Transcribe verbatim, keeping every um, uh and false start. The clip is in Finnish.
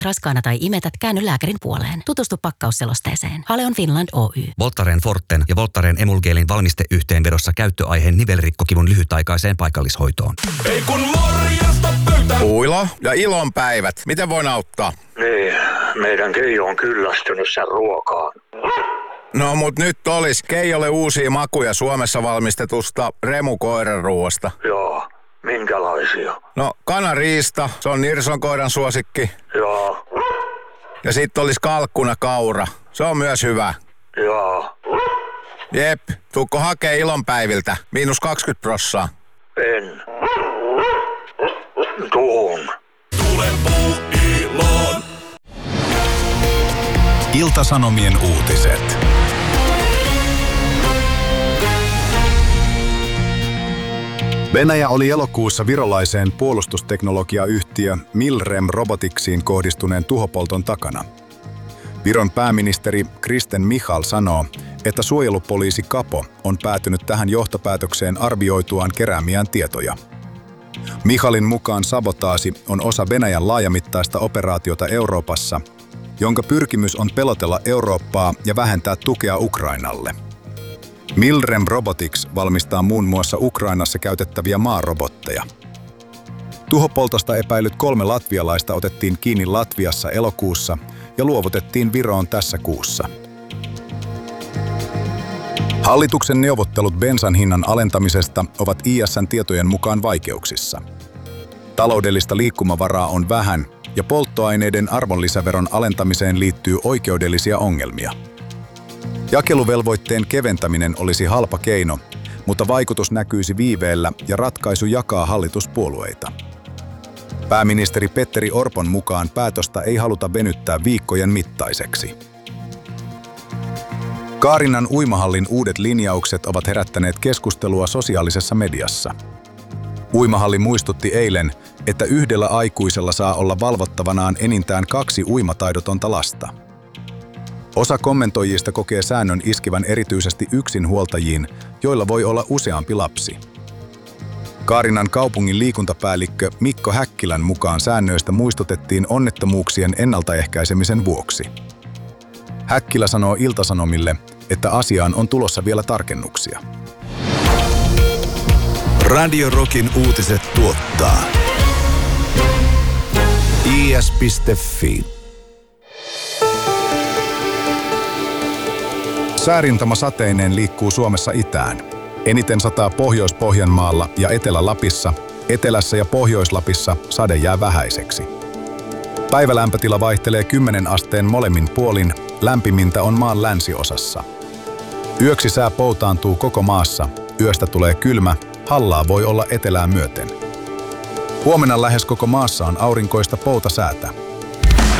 Raskaana tai imetät, käänny lääkärin puoleen. Tutustu pakkausselosteeseen. Haleon Finland Oy. Voltaren Forten ja Voltaren Emulgelin valmisteyhteenvedossa käyttöaiheen nivelrikkokivun lyhytaikaiseen paikallishoitoon. Ei kun morjesta pöytä. Uilo ja ilon päivät. Miten voin auttaa? Niin, meidän Keijo on kyllästynyt sen ruokaan. No mut nyt olis Keijolle uusia makuja Suomessa valmistetusta Remu koiranruoasta. Joo, minkälaisia? No kanariista, se on Nirson koiran suosikki. Joo. Ja sit olis kalkkuna kaura, se on myös hyvä. Joo. Jep, tuukko hakee ilonpäiviltä, miinus kaksikymmentä prossaa. En. Tuun. Tule puu iloon. Ilta-Sanomien uutiset. Venäjä oli elokuussa virolaiseen puolustusteknologiayhtiö Milrem Roboticsiin kohdistuneen tuhopolton takana. Viron pääministeri Kristen Michal sanoo, että suojelupoliisi Kapo on päätynyt tähän johtopäätökseen arvioituaan keräämiään tietoja. Michalin mukaan sabotaasi on osa Venäjän laajamittaista operaatiota Euroopassa, jonka pyrkimys on pelotella Eurooppaa ja vähentää tukea Ukrainalle. Milrem Robotics valmistaa muun muassa Ukrainassa käytettäviä maarobotteja. Tuhopoltosta epäilyt kolme latvialaista otettiin kiinni Latviassa elokuussa ja luovutettiin Viroon tässä kuussa. Hallituksen neuvottelut bensan hinnan alentamisesta ovat I S:n tietojen mukaan vaikeuksissa. Taloudellista liikkumavaraa on vähän ja polttoaineiden arvonlisäveron alentamiseen liittyy oikeudellisia ongelmia. Jakeluvelvoitteen keventäminen olisi halpa keino, mutta vaikutus näkyisi viiveellä ja ratkaisu jakaa hallituspuolueita. Pääministeri Petteri Orpon mukaan päätöstä ei haluta venyttää viikkojen mittaiseksi. Kaarinan uimahallin uudet linjaukset ovat herättäneet keskustelua sosiaalisessa mediassa. Uimahalli muistutti eilen, että yhdellä aikuisella saa olla valvottavanaan enintään kaksi uimataidotonta lasta. Osa kommentoijista kokee säännön iskivän erityisesti yksinhuoltajiin, joilla voi olla useampi lapsi. Kaarinan kaupungin liikuntapäällikkö Mikko Häkkilän mukaan säännöistä muistutettiin onnettomuuksien ennaltaehkäisemisen vuoksi. Häkkilä sanoo Ilta-Sanomille, että asiaan on tulossa vielä tarkennuksia. Radio Rockin uutiset tuottaa I S piste Fi. Säärintama sateineen liikkuu Suomessa itään. Eniten sataa Pohjois-Pohjanmaalla ja Etelä-Lapissa, Etelässä ja Pohjois-Lapissa sade jää vähäiseksi. Päivälämpötila vaihtelee kymmenen asteen molemmin puolin, lämpimintä on maan länsiosassa. Yöksi sää poutaantuu koko maassa, yöstä tulee kylmä, hallaa voi olla etelää myöten. Huomenna lähes koko maassa on aurinkoista poutasäätä.